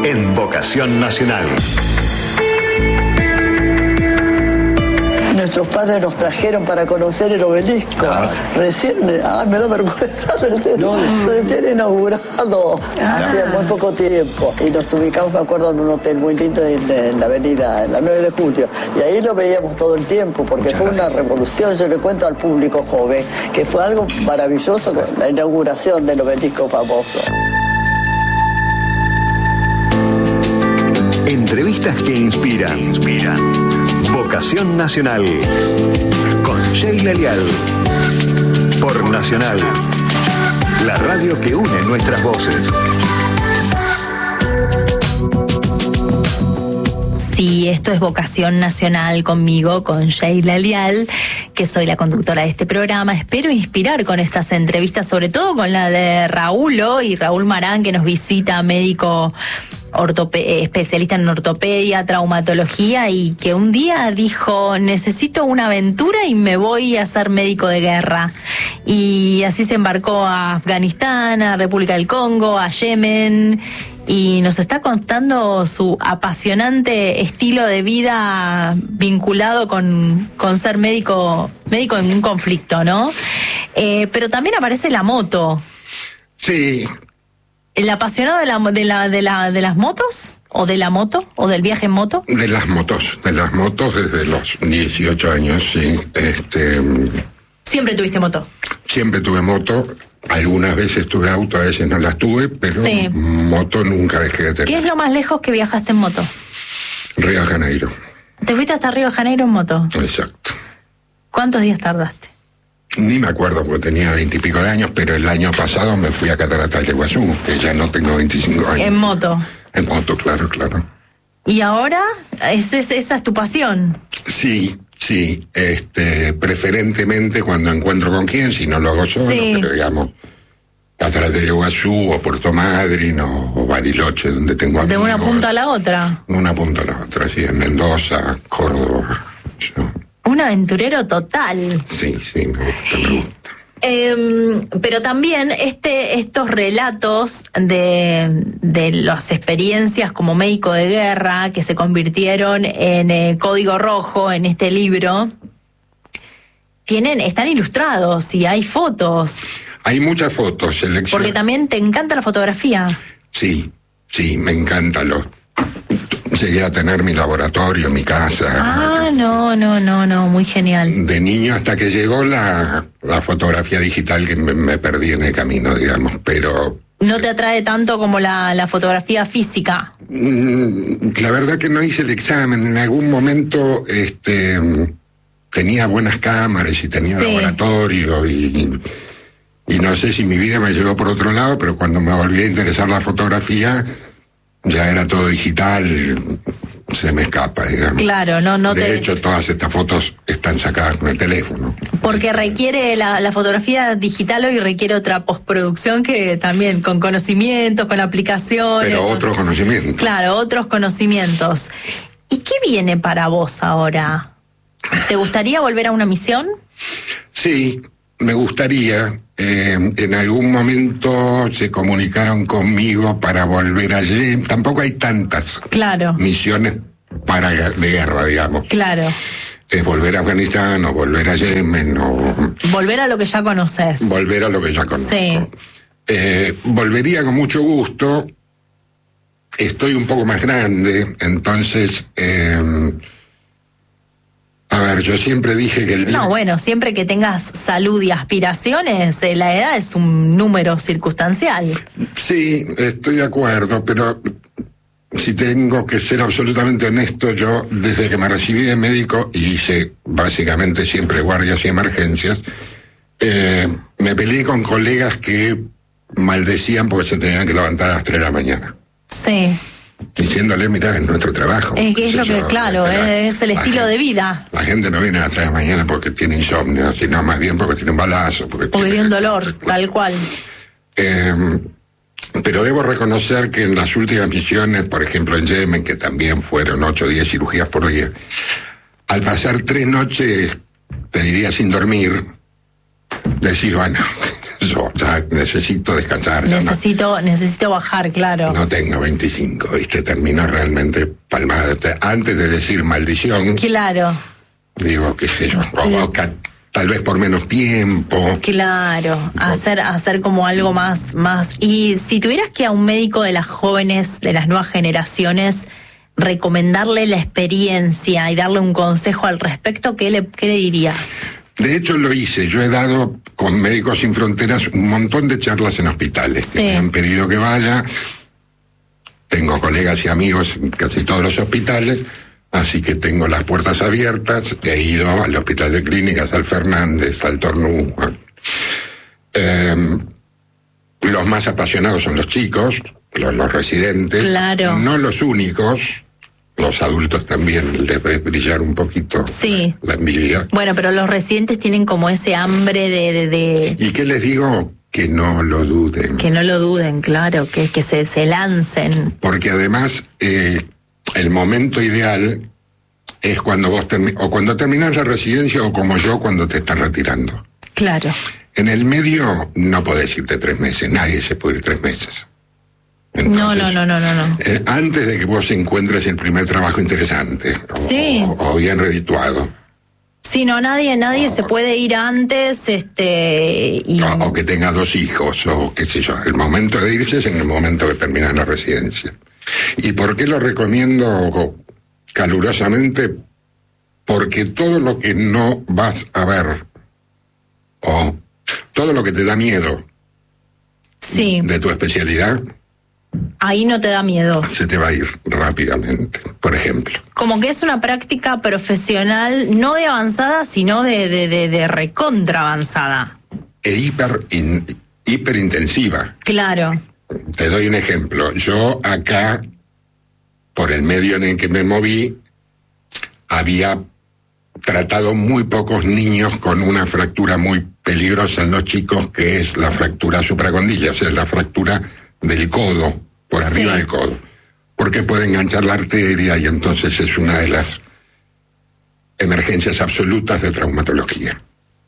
en Vocación Nacional. Nuestros padres nos trajeron para conocer el obelisco. Recién, me da vergüenza, recién inaugurado, hace muy poco tiempo. Y nos ubicamos, me acuerdo, en un hotel muy lindo en la avenida, en la 9 de Julio. Y ahí lo veíamos todo el tiempo, porque fue una revolución. Yo le cuento al público joven que fue algo maravilloso con la inauguración del obelisco famoso. Entrevistas que inspiran. Vocación Nacional. Con Sheila Lial. Por Nacional. La radio que une nuestras voces. Sí, esto es Vocación Nacional conmigo, con Sheila Lial, que soy la conductora de este programa. Espero inspirar con estas entrevistas, sobre todo con la de Raúl Marán, que nos visita, médico especialista en ortopedia, traumatología, y que un día dijo: necesito una aventura y me voy a ser médico de guerra. Y así se embarcó a Afganistán, a República del Congo, a Yemen, y nos está contando su apasionante estilo de vida vinculado con ser médico en un conflicto, ¿no? Pero también aparece la moto. Sí. ¿El apasionado de las motos? ¿O de la moto? ¿O del viaje en moto? De las motos desde los 18 años, sí. ¿Siempre tuviste moto? Siempre tuve moto. Algunas veces tuve auto, a veces no las tuve, pero sí. Moto nunca dejé de tener. ¿Qué es lo más lejos que viajaste en moto? Río de Janeiro. ¿Te fuiste hasta Río de Janeiro en moto? Exacto. ¿Cuántos días tardaste? Ni me acuerdo porque tenía 20 y pico de años, pero el año pasado me fui a Cataratas del Iguazú, que ya no tengo 25 años. ¿En moto? En moto, claro. ¿Y ahora? ¿Esa es tu pasión? Sí. Preferentemente cuando encuentro con quién, si no lo hago solo, sí. Pero digamos, Cataratas del Iguazú, o Puerto Madryn, o Bariloche, donde tengo amigos. ¿De una punta a la otra? De una punta a la otra, sí, en Mendoza, Córdoba. Un aventurero total. Sí, me gusta. Pero también estos relatos de las experiencias como médico de guerra que se convirtieron en Código Rojo en este libro, están ilustrados y hay fotos. Hay muchas fotos, selección. Porque también te encanta la fotografía. Sí, me encanta. Llegué a tener mi laboratorio, mi casa. No, muy genial. De niño hasta que llegó la fotografía digital, que me perdí en el camino, digamos, pero... ¿No te atrae tanto como la fotografía física? La verdad que no hice el examen. En algún momento tenía buenas cámaras y tenía laboratorio y no sé si mi vida me llevó por otro lado, pero cuando me volví a interesar la fotografía... ya era todo digital, se me escapa, digamos. Claro, no. De hecho, todas estas fotos están sacadas con el teléfono. Porque requiere la fotografía digital hoy requiere otra postproducción que también con conocimientos, con aplicaciones. Pero otros conocimientos. Claro, otros conocimientos. ¿Y qué viene para vos ahora? ¿Te gustaría volver a una misión? Sí, me gustaría. En algún momento se comunicaron conmigo para volver allí. Tampoco hay tantas misiones de guerra, digamos. Claro. Es volver a Afganistán o volver a Yemen o... Volver a lo que ya conoces. Volver a lo que ya conozco. Sí. Volvería con mucho gusto. Estoy un poco más grande, entonces... A ver, yo siempre dije que siempre que tengas salud y aspiraciones, la edad es un número circunstancial. Sí, estoy de acuerdo, pero si tengo que ser absolutamente honesto, yo desde que me recibí de médico y hice básicamente siempre guardias y emergencias, me peleé con colegas que maldecían porque se tenían que levantar a las 3 de la mañana. Sí. Diciéndole, mirá, es nuestro trabajo. Que es lo que, es el estilo de vida. La gente no viene a las 3 de la mañana porque tiene insomnio, sino más bien porque tiene un balazo. Porque tiene un dolor, tal cual. Pero debo reconocer que en las últimas misiones, por ejemplo en Yemen, que también fueron 8 o 10 cirugías por día, al pasar 3 noches, te diría sin dormir, decís, bueno, Yo ya necesito descansar. Necesito bajar, claro. No tengo 25, ¿viste? Termino realmente palmado. Antes de decir maldición. Claro. Digo, qué sé yo, tal vez por menos tiempo. Claro, hacer como algo más. Y si tuvieras que a un médico de las jóvenes, de las nuevas generaciones, recomendarle la experiencia y darle un consejo al respecto, ¿qué le dirías? De hecho lo hice, yo he dado con Médicos Sin Fronteras un montón de charlas en hospitales, sí, que me han pedido que vaya. Tengo colegas y amigos en casi todos los hospitales, así que tengo las puertas abiertas. He ido al Hospital de Clínicas, al Fernández, al Tornú. Los más apasionados son los chicos, los residentes, claro, no los únicos. Los adultos también les ve brillar un poquito, sí, la envidia. Bueno, pero los residentes tienen como ese hambre de... ¿Y qué les digo? Que no lo duden. Que no lo duden, claro, que se lancen. Porque además, el momento ideal es cuando vos cuando terminás la residencia, o como yo, cuando te estás retirando. Claro. En el medio no podés irte 3 meses, nadie se puede ir 3 meses. Entonces, no. Antes de que vos encuentres el primer trabajo interesante, sí, o bien redituado. Sí, no, nadie se puede ir antes, o que tenga 2 hijos, o qué sé yo. El momento de irse es en el momento que terminas la residencia. ¿Y por qué lo recomiendo calurosamente? Porque todo lo que no vas a ver, o todo lo que te da miedo, sí, de tu especialidad, ahí no te da miedo. Se te va a ir rápidamente, por ejemplo. Como que es una práctica profesional, no de avanzada, sino de recontra avanzada. E hiperintensiva. Claro. Te doy un ejemplo. Yo acá, por el medio en el que me moví, había tratado muy pocos niños con una fractura muy peligrosa en los chicos, que es la fractura supracondilla, o sea, la fractura del codo, por arriba, sí, del codo, porque puede enganchar la arteria y entonces es una de las emergencias absolutas de traumatología.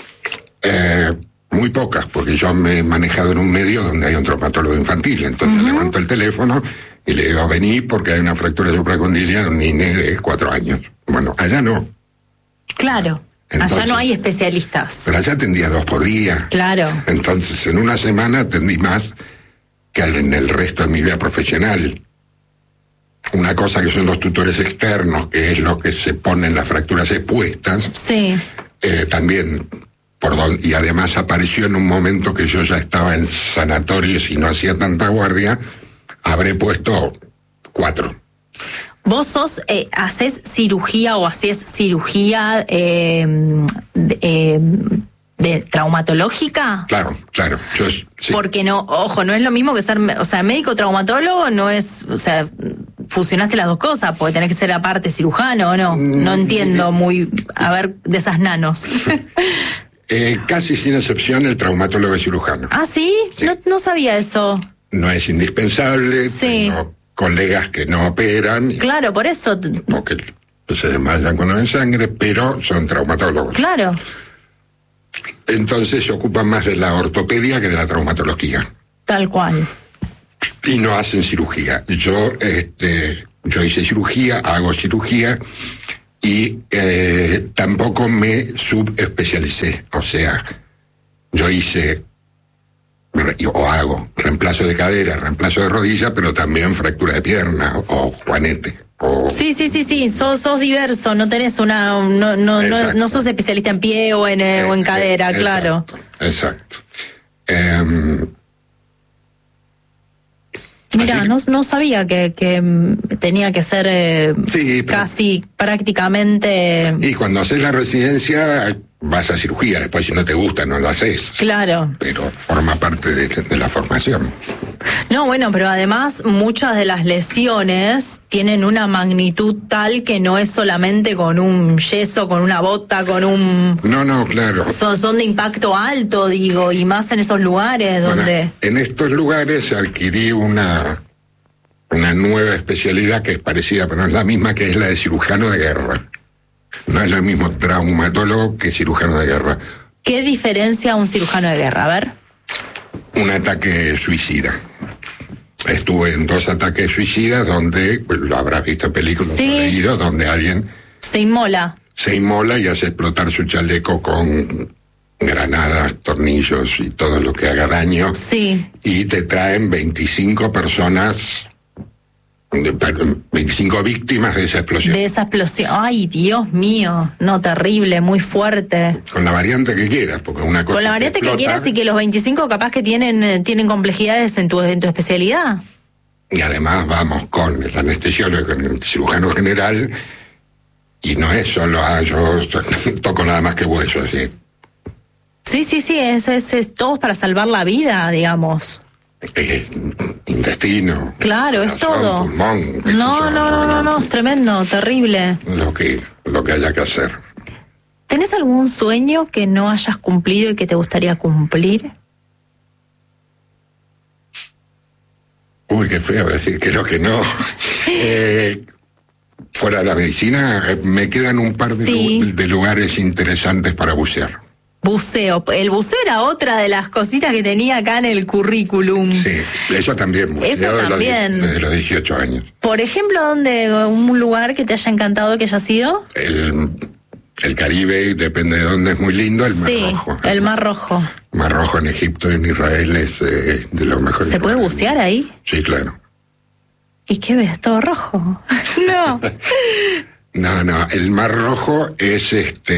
Muy pocas, porque yo me he manejado en un medio donde hay un traumatólogo infantil, entonces levanto el teléfono y le digo, vení porque hay una fractura supracondilla de un niño de 4 años. Bueno, allá no. Claro. Entonces, allá no hay especialistas. Pero allá atendía 2 por día. Claro. Entonces, en una semana atendí más que en el resto de mi vida profesional. Una cosa que son los tutores externos, que es lo que se ponen las fracturas expuestas. Sí. También, y además apareció en un momento que yo ya estaba en sanatorios y no hacía tanta guardia, habré puesto 4. ¿Vos hacés cirugía o hacés cirugía de traumatológica? Claro. Sí. Porque no es lo mismo que ser, médico traumatólogo no es, fusionaste las 2 cosas, porque tenés que ser aparte cirujano, ¿o no? No entiendo muy, de esas nanos. Casi sin excepción el traumatólogo es cirujano. ¿Ah, sí? Sí. No sabía eso. No es indispensable, sí, tengo colegas que no operan. Claro, por eso. Porque se desmayan cuando ven sangre, pero son traumatólogos. Claro. Entonces se ocupan más de la ortopedia que de la traumatología. Tal cual. Y no hacen cirugía. Yo hice cirugía, hago cirugía y tampoco me subespecialicé. O sea, yo hice o hago reemplazo de cadera, reemplazo de rodilla, pero también fractura de pierna o juanete. Sí, sos diverso, no tenés no sos especialista en pie o en cadera, claro. Exacto. Mira, no sabía que tenía que ser casi prácticamente... Y cuando haces la residencia vas a cirugía, después si no te gusta no lo haces. Claro. Pero forma parte de la formación. No, bueno, pero además muchas de las lesiones tienen una magnitud tal que no es solamente con un yeso, con una bota, con un... No, claro. Son de impacto alto, digo, y más en esos lugares donde... En estos lugares adquirí una nueva especialidad que es parecida, pero no es la misma, que es la de cirujano de guerra. No es lo mismo traumatólogo que cirujano de guerra. ¿Qué diferencia un cirujano de guerra? A ver. un ataque suicida. Estuve en 2 ataques suicidas donde, pues, lo habrás visto en películas, sí, leído, donde alguien se inmola y hace explotar su chaleco con granadas, tornillos y todo lo que haga daño. Sí. Y te traen 25 personas, 25 víctimas de esa explosión. De esa explosión. Ay, Dios mío. No, terrible, muy fuerte. Con la variante que quieras, porque una cosa. Con la variante que quieras y que los 25 capaz que tienen complejidades en tu especialidad. Y además vamos con el anestesiólogo, con el cirujano general, y no es solo, yo toco nada más que hueso, ¿sí? Sí, es todo para salvar la vida, digamos. Intestino. Claro, corazón, es todo. Pulmón. No, es tremendo, terrible. Lo que haya que hacer. ¿Tenés algún sueño que no hayas cumplido y que te gustaría cumplir? Uy, qué feo decir que no. Fuera de la medicina, me quedan un par de lugares interesantes para bucear. Buceo. El buceo era otra de las cositas que tenía acá en el currículum. Sí, eso también. Buceo eso también. Desde los 18 años. Por ejemplo, un lugar que te haya encantado que haya sido? El Caribe, depende de dónde, es muy lindo. El Mar Rojo. El Mar Rojo. Mar Rojo en Egipto y en Israel es de los mejores. ¿Se puede bucear ahí? Sí, claro. ¿Y qué ves? ¿Todo rojo? No. No, el Mar Rojo es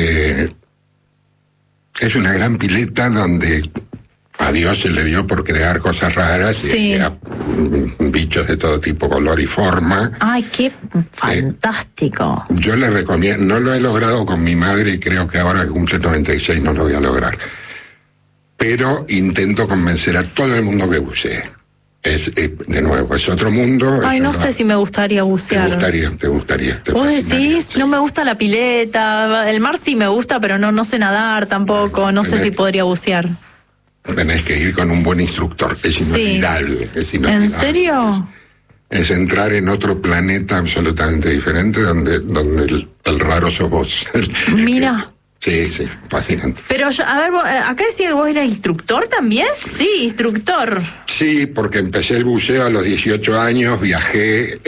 es una gran pileta donde a Dios se le dio por crear cosas raras, sí, y bichos de todo tipo, color y forma. ¡Ay, qué fantástico! Yo le recomiendo, no lo he logrado con mi madre y creo que ahora que cumple 96 no lo voy a lograr. Pero intento convencer a todo el mundo que bucee. De nuevo, es otro mundo. Ay, no sé si me gustaría bucear. Te gustaría. ¿Vos decís? No me gusta la pileta, el mar sí me gusta, pero no sé nadar tampoco, no sé si podría bucear. Tenés que ir con un buen instructor, es inolvidable. Sí. ¿En serio? Es entrar en otro planeta absolutamente diferente donde el raro sos vos. Mira. Sí, fascinante. Pero a ver, acá decía que vos eras instructor también. Sí, instructor. Sí, porque empecé el buceo a los 18 años, viajé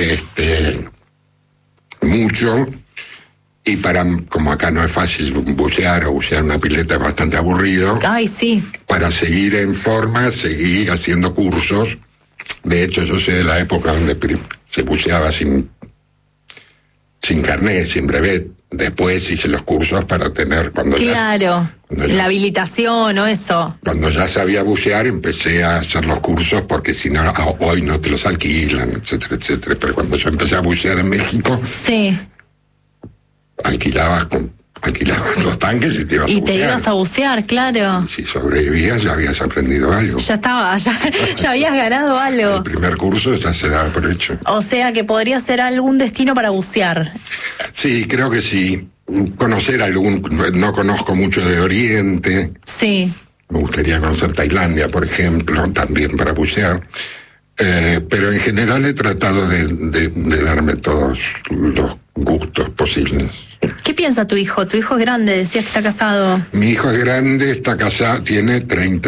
mucho, y como acá no es fácil bucear una pileta es bastante aburrido. Ay, sí. Para seguir en forma, seguí haciendo cursos. De hecho, yo soy de la época donde se buceaba sin carnet, sin brevet. Después hice los cursos para tener la habilitación o eso. Cuando ya sabía bucear empecé a hacer los cursos porque si no, hoy no te los alquilan, etcétera, etcétera. Pero cuando yo empecé a bucear en México, sí, alquilabas los tanques y te ibas a bucear. Y te ibas a bucear, claro. Y si sobrevivías ya habías aprendido algo. Ya habías ganado algo. El primer curso ya se daba por hecho. O sea que podría ser algún destino para bucear. Sí, creo que sí. Conocer no conozco mucho de Oriente. Sí. Me gustaría conocer Tailandia, por ejemplo, también para bucear. Pero en general he tratado de darme todos los gustos posibles. ¿Qué piensa tu hijo? Tu hijo es grande, decías que está casado. Mi hijo es grande, está casado, tiene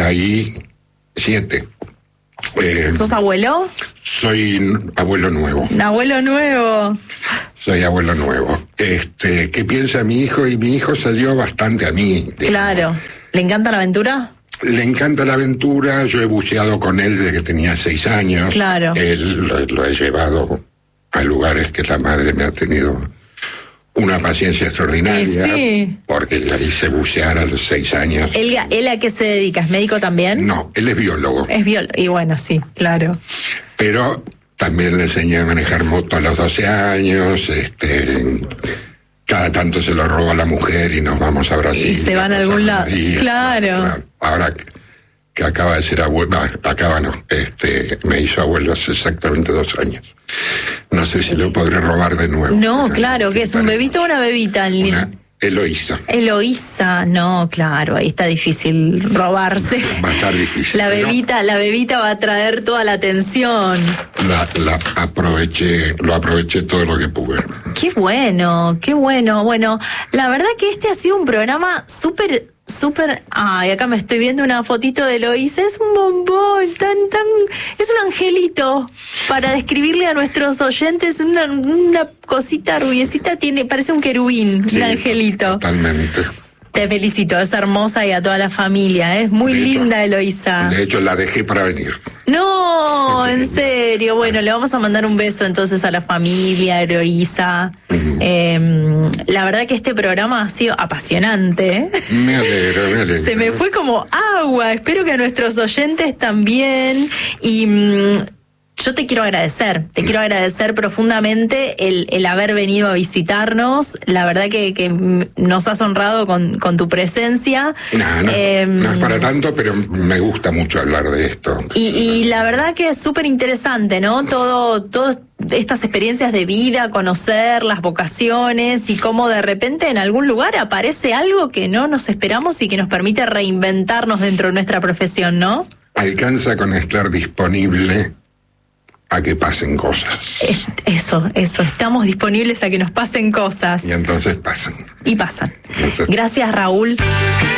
37. ¿Sos abuelo? Soy abuelo nuevo. Abuelo nuevo. Soy abuelo nuevo. ¿Qué piensa mi hijo? Y mi hijo salió bastante a mí. Claro. ¿Le encanta la aventura? Le encanta la aventura. Yo he buceado con él desde que tenía 6 años. Claro. Él lo he llevado a lugares que la madre me ha tenido una paciencia extraordinaria. Sí. Porque la hice bucear a los 6 años. ¿Él a qué se dedica? ¿Es médico también? No, él es biólogo. Es biólogo. Y bueno, sí, claro. Pero también le enseñé a manejar moto a los 12 años. Cada tanto se lo roba la mujer y nos vamos a Brasil. Y se van a algún lado. Claro. Ahora que acaba de ser abuelo, me hizo abuelo hace exactamente 2 años. No sé si lo podré robar de nuevo. No, claro, ¿qué es? ¿Un bebito o una bebita? Eloísa. Eloísa, no, claro, ahí está difícil robarse. Va a estar difícil. La bebita va a traer toda la atención. Lo aproveché todo lo que pude. Qué bueno, qué bueno. Bueno, la verdad que este ha sido un programa súper súper... Ay, acá me estoy viendo una fotito de Eloísa. Es un bombón, es un angelito. Para describirle a nuestros oyentes, una cosita rubiecita, parece un querubín, sí, un angelito. Totalmente. Te felicito, es hermosa y a toda la familia, es muy linda Eloísa. De hecho, la dejé para venir. No, en serio. Bueno, le vamos a mandar un beso entonces a la familia, Eloísa. La verdad que este programa ha sido apasionante. Me alegro. Se me fue como agua. Espero que a nuestros oyentes también. Y yo te quiero agradecer profundamente el haber venido a visitarnos. La verdad que nos has honrado con tu presencia. No es para tanto, pero me gusta mucho hablar de esto. Y la verdad que es súper interesante, ¿no? Todo estas experiencias de vida, conocer las vocaciones y cómo de repente en algún lugar aparece algo que no nos esperamos y que nos permite reinventarnos dentro de nuestra profesión, ¿no? Alcanza con estar disponible a que pasen cosas. Eso, estamos disponibles a que nos pasen cosas. Y entonces pasan. Y pasan. Gracias, Raúl.